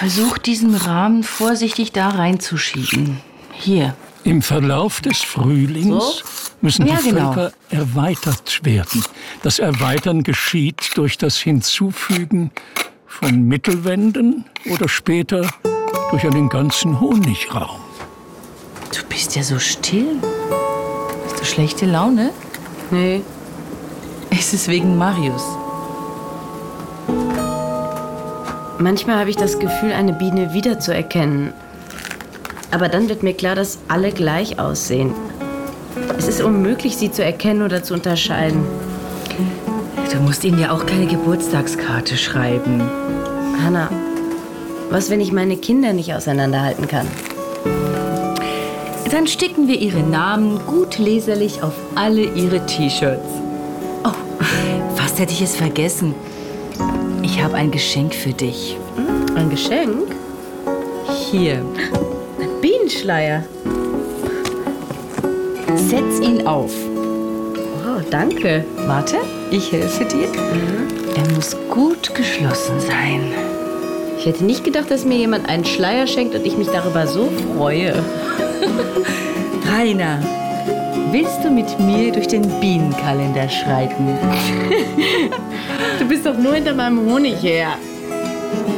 Versuch, diesen Rahmen vorsichtig da reinzuschieben. Hier. Im Verlauf des Frühlings müssen die Völker erweitert werden. Das Erweitern geschieht durch das Hinzufügen von Mittelwänden oder später durch einen ganzen Honigraum. Du bist ja so still. Hast du schlechte Laune? Nee. Ist es wegen Marius? Manchmal habe ich das Gefühl, eine Biene wiederzuerkennen. Aber dann wird mir klar, dass alle gleich aussehen. Es ist unmöglich, sie zu erkennen oder zu unterscheiden. Du musst ihnen ja auch keine Geburtstagskarte schreiben. Hannah, was, wenn ich meine Kinder nicht auseinanderhalten kann? Dann sticken wir ihre Namen gut leserlich auf alle ihre T-Shirts. Oh, fast hätte ich es vergessen. Ich habe ein Geschenk für dich. Ein Geschenk? Hier. Ein Bienenschleier. Setz ihn auf. Oh, danke. Warte, ich helfe dir. Er muss gut geschlossen sein. Ich hätte nicht gedacht, dass mir jemand einen Schleier schenkt und ich mich darüber so freue. Rainer, willst du mit mir durch den Bienenkalender schreiten? Du bist doch nur hinter meinem Honig her.